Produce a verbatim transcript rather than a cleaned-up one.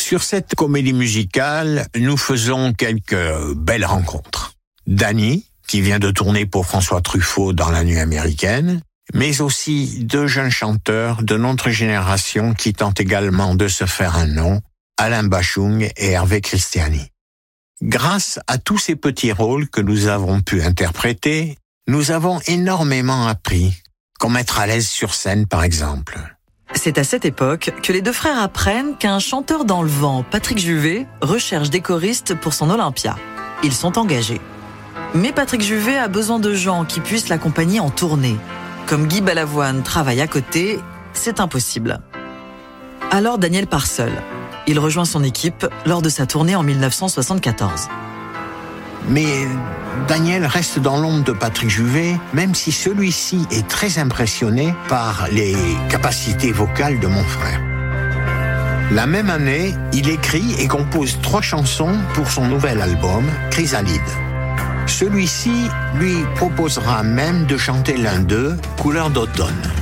Sur cette comédie musicale, nous faisons quelques belles rencontres. Danny, qui vient de tourner pour François Truffaut dans La Nuit américaine, mais aussi deux jeunes chanteurs de notre génération qui tentent également de se faire un nom, Alain Bachung et Hervé Christiani. Grâce à tous ces petits rôles que nous avons pu interpréter, nous avons énormément appris, comme être à l'aise sur scène par exemple. C'est à cette époque que les deux frères apprennent qu'un chanteur dans le vent, Patrick Juvet, recherche des choristes pour son Olympia. Ils sont engagés. Mais Patrick Juvet a besoin de gens qui puissent l'accompagner en tournée. Comme Guy Balavoine travaille à côté, c'est impossible. Alors Daniel part seul. Il rejoint son équipe lors de sa tournée en mille neuf cent soixante-quatorze. Mais Daniel reste dans l'ombre de Patrick Juvet, même si celui-ci est très impressionné par les capacités vocales de mon frère. La même année, il écrit et compose trois chansons pour son nouvel album, Chrysalide. Celui-ci lui proposera même de chanter l'un d'eux, Couleur d'automne.